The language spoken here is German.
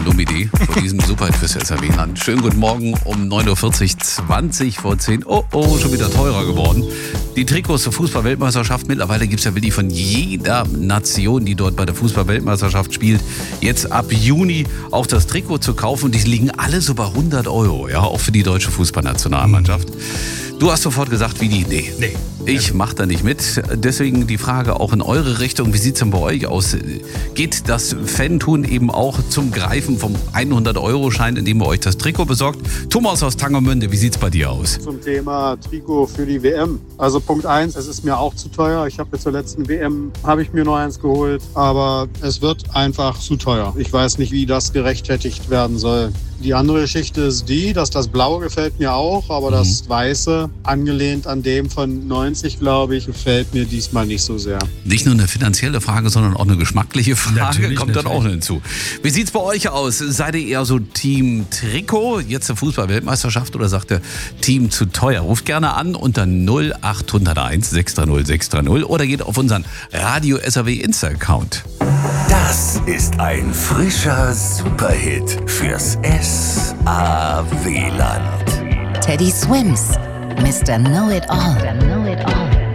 Lumidi vor diesem Superquiz erwähnen an. Schönen guten Morgen um 9.40 Uhr, 20 vor 10. Oh, schon wieder teurer geworden. Die Trikots zur Fußball-Weltmeisterschaft, mittlerweile gibt es ja wirklich von jeder Nation, die dort bei der Fußball-Weltmeisterschaft spielt, jetzt ab Juni auch das Trikot zu kaufen. Und die liegen alle so bei 100 €, ja, auch für die deutsche Fußballnationalmannschaft. Du hast sofort gesagt, Vidi, nee. Ich mache da nicht mit. Deswegen die Frage auch in eure Richtung. Wie sieht es denn bei euch aus? Geht das Fan-Tun eben auch zum Greifen vom 100-Euro-Schein, indem ihr euch das Trikot besorgt? Thomas aus Tangermünde, wie sieht es bei dir aus? Zum Thema Trikot für die WM. Also Punkt 1, es ist mir auch zu teuer. Ich habe zur letzten WM, habe ich mir noch eins geholt. Aber es wird einfach zu teuer. Ich weiß nicht, wie das gerechtfertigt werden soll. Die andere Geschichte ist die, dass das Blaue gefällt mir auch, aber das Weiße, angelehnt an dem von 90, glaube ich, gefällt mir diesmal nicht so sehr. Nicht nur eine finanzielle Frage, sondern auch eine geschmackliche Frage Natürlich. Dann auch hinzu. Wie sieht's bei euch aus? Seid ihr eher so Team Trikot, jetzt eine Fußball-Weltmeisterschaft, oder sagt ihr Team zu teuer? Ruft gerne an unter 0801 630 630 oder geht auf unseren Radio SAW Insta-Account. Das ist ein frischer Superhit fürs SAW-Land. Teddy Swims, Mr. Know-It-All.